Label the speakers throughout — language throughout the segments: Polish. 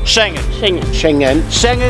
Speaker 1: Schengen.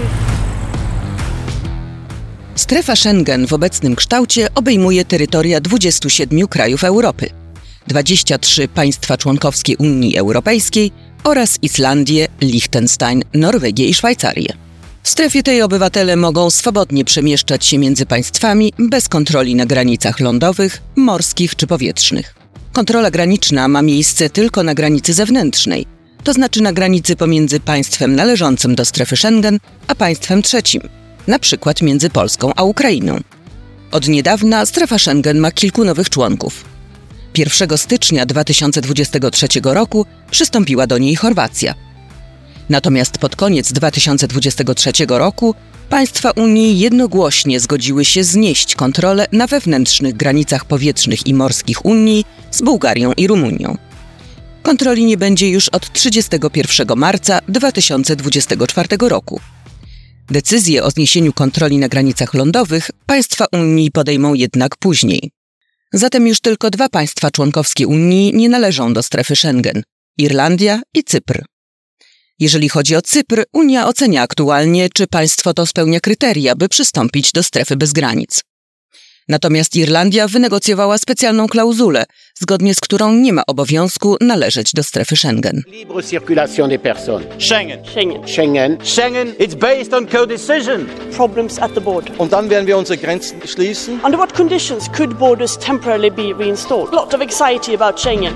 Speaker 2: Strefa Schengen w obecnym kształcie obejmuje terytoria 27 krajów Europy, 23 państwa członkowskie Unii Europejskiej oraz Islandię, Liechtenstein, Norwegię i Szwajcarię. W strefie tej obywatele mogą swobodnie przemieszczać się między państwami bez kontroli na granicach lądowych, morskich czy powietrznych. Kontrola graniczna ma miejsce tylko na granicy zewnętrznej, to znaczy na granicy pomiędzy państwem należącym do strefy Schengen a państwem trzecim, na przykład między Polską a Ukrainą. Od niedawna strefa Schengen ma kilku nowych członków. 1 stycznia 2023 roku przystąpiła do niej Chorwacja. Natomiast pod koniec 2023 roku państwa Unii jednogłośnie zgodziły się znieść kontrolę na wewnętrznych granicach powietrznych i morskich Unii z Bułgarią i Rumunią. Kontroli nie będzie już od 31 marca 2024 roku. Decyzję o zniesieniu kontroli na granicach lądowych państwa Unii podejmą jednak później. Zatem już tylko 2 państwa członkowskie Unii nie należą do strefy Schengen – Irlandia i Cypr. Jeżeli chodzi o Cypr, Unia ocenia aktualnie, czy państwo to spełnia kryteria, by przystąpić do strefy bez granic. Natomiast Irlandia wynegocjowała specjalną klauzulę, zgodnie z którą nie ma obowiązku należeć do strefy Schengen.
Speaker 1: Libre circulation des personnes. Schengen. It's based on co-decision.
Speaker 3: Problems at the border.
Speaker 4: Und dann werden wir unsere Grenzen schließen.
Speaker 3: Under what conditions could borders temporarily be reinstalled? A lot of anxiety about Schengen.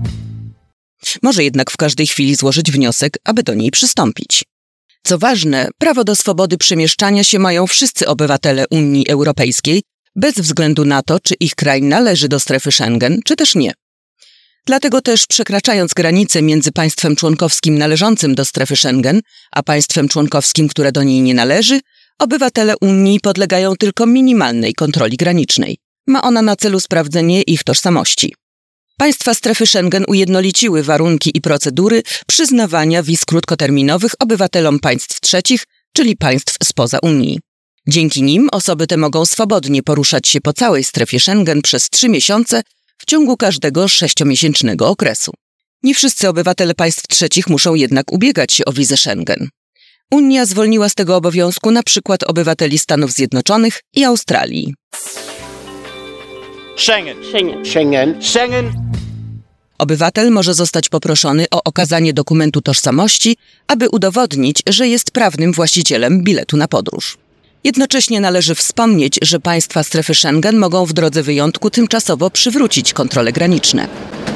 Speaker 2: Może jednak w każdej chwili złożyć wniosek, aby do niej przystąpić. Co ważne, prawo do swobody przemieszczania się mają wszyscy obywatele Unii Europejskiej, bez względu na to, czy ich kraj należy do strefy Schengen, czy też nie. Dlatego też przekraczając granicę między państwem członkowskim należącym do strefy Schengen, a państwem członkowskim, które do niej nie należy, obywatele Unii podlegają tylko minimalnej kontroli granicznej. Ma ona na celu sprawdzenie ich tożsamości. Państwa strefy Schengen ujednoliciły warunki i procedury przyznawania wiz krótkoterminowych obywatelom państw trzecich, czyli państw spoza Unii. Dzięki nim osoby te mogą swobodnie poruszać się po całej strefie Schengen przez 3 miesiące w ciągu każdego 6-miesięcznego okresu. Nie wszyscy obywatele państw trzecich muszą jednak ubiegać się o wizę Schengen. Unia zwolniła z tego obowiązku na przykład obywateli Stanów Zjednoczonych i Australii.
Speaker 1: Schengen.
Speaker 2: Obywatel może zostać poproszony o okazanie dokumentu tożsamości, aby udowodnić, że jest prawnym właścicielem biletu na podróż. Jednocześnie należy wspomnieć, że państwa strefy Schengen mogą w drodze wyjątku tymczasowo przywrócić kontrole graniczne.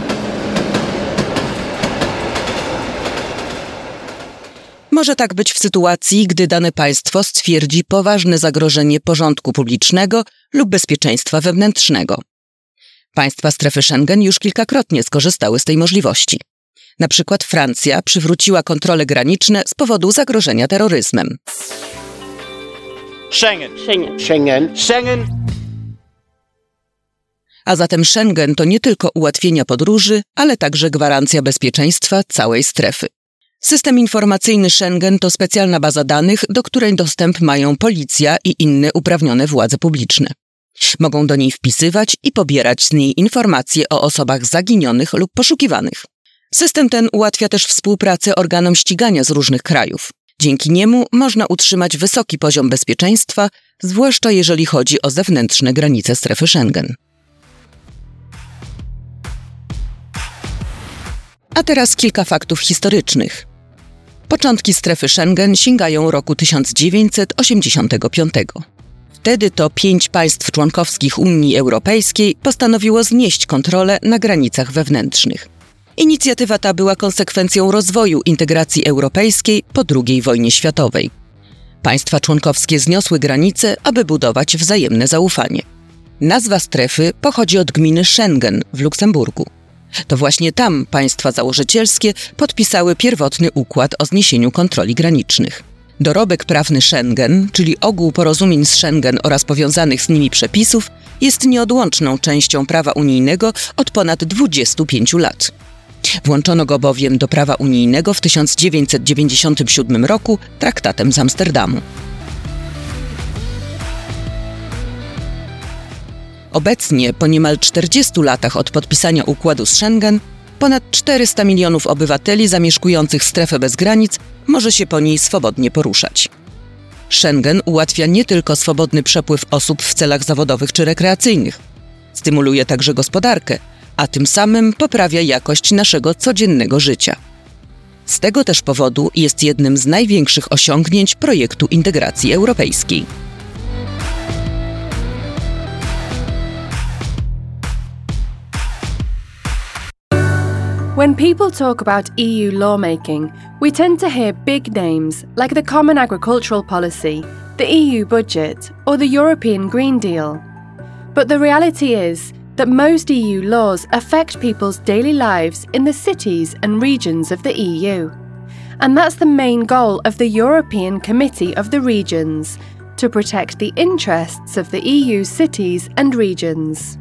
Speaker 2: Może tak być w sytuacji, gdy dane państwo stwierdzi poważne zagrożenie porządku publicznego lub bezpieczeństwa wewnętrznego. Państwa strefy Schengen już kilkakrotnie skorzystały z tej możliwości. Na przykład Francja przywróciła kontrole graniczne z powodu zagrożenia terroryzmem.
Speaker 1: Schengen.
Speaker 2: A zatem Schengen to nie tylko ułatwienia podróży, ale także gwarancja bezpieczeństwa całej strefy. System informacyjny Schengen to specjalna baza danych, do której dostęp mają policja i inne uprawnione władze publiczne. Mogą do niej wpisywać i pobierać z niej informacje o osobach zaginionych lub poszukiwanych. System ten ułatwia też współpracę organom ścigania z różnych krajów. Dzięki niemu można utrzymać wysoki poziom bezpieczeństwa, zwłaszcza jeżeli chodzi o zewnętrzne granice strefy Schengen. A teraz kilka faktów historycznych. Początki strefy Schengen sięgają roku 1985. Wtedy to 5 państw członkowskich Unii Europejskiej postanowiło znieść kontrolę na granicach wewnętrznych. Inicjatywa ta była konsekwencją rozwoju integracji europejskiej po II wojnie światowej. Państwa członkowskie zniosły granice, aby budować wzajemne zaufanie. Nazwa strefy pochodzi od gminy Schengen w Luksemburgu. To właśnie tam państwa założycielskie podpisały pierwotny układ o zniesieniu kontroli granicznych. Dorobek prawny Schengen, czyli ogół porozumień z Schengen oraz powiązanych z nimi przepisów, jest nieodłączną częścią prawa unijnego od ponad 25 lat. Włączono go bowiem do prawa unijnego w 1997 roku traktatem z Amsterdamu. Obecnie, po niemal 40 latach od podpisania układu z Schengen, ponad 400 milionów obywateli zamieszkujących strefę bez granic może się po niej swobodnie poruszać. Schengen ułatwia nie tylko swobodny przepływ osób w celach zawodowych czy rekreacyjnych. Stymuluje także gospodarkę, a tym samym poprawia jakość naszego codziennego życia. Z tego też powodu jest jednym z największych osiągnięć projektu integracji europejskiej.
Speaker 5: When people talk about EU lawmaking, we tend to hear big names like the Common Agricultural Policy, the EU budget, or the European Green Deal. But the reality is that most EU laws affect people's daily lives in the cities and regions of the EU. And that's the main goal of the European Committee of the Regions, to protect the interests of the EU cities and regions.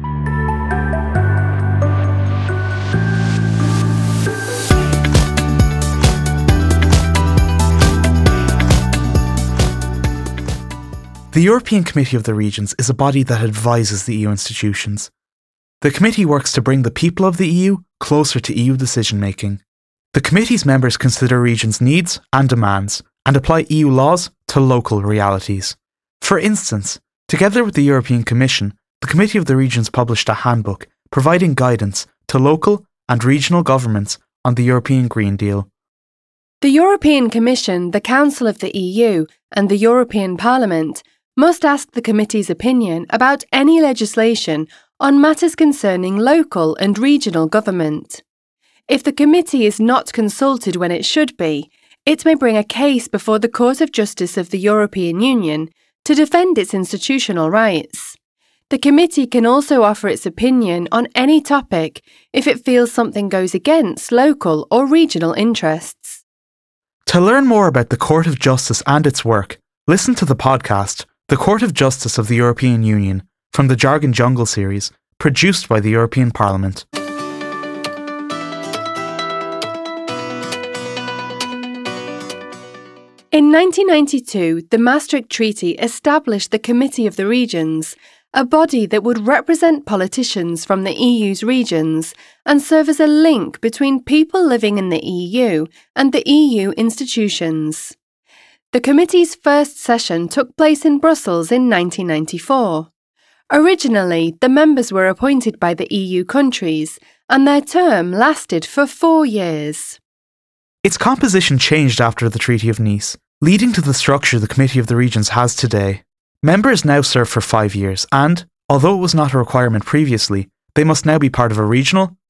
Speaker 6: The European Committee of the Regions is a body that advises the EU institutions. The committee works to bring the people of the EU closer to EU decision-making. The committee's members consider regions' needs and demands and apply EU laws to local realities. For instance, together with the European Commission, the Committee of the Regions published a handbook providing guidance to local and regional governments on the European Green Deal.
Speaker 5: The European Commission, the Council of the EU, and the European Parliament must ask the committee's opinion about any legislation on matters concerning local and regional government. If the committee is not consulted when it should be, it may bring a case before the Court of Justice of the European Union to defend its institutional rights. The committee can also offer its opinion on any topic if it feels something goes against local or regional interests.
Speaker 6: To learn more about the Court of Justice and its work, listen to the podcast The Court of Justice of the European Union from the Jargon Jungle series, produced by the European Parliament.
Speaker 5: In 1992, the Maastricht Treaty established the Committee of the Regions, a body that would represent politicians from the EU's regions and serve as a link between people living in the EU and the EU institutions. The committee's first session took place in Brussels in 1994. Originally, the members were appointed by the EU countries, and their term lasted for 4 years.
Speaker 6: Its composition changed after the Treaty of Nice, leading to the structure the Committee of the Regions has today. Members now serve for 5 years and, although it was not a requirement previously, they must now be part of a regional,